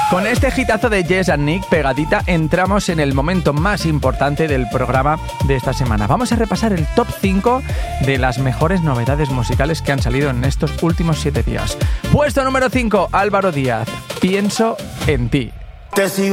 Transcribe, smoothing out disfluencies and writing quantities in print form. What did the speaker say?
Con este hitazo de Jess and Nick pegadita, entramos en el momento más importante del programa de esta semana. Vamos a repasar el top 5 de las mejores novedades musicales que han salido en estos últimos 7 días. Puesto número 5, Álvaro Díaz, Pienso en ti.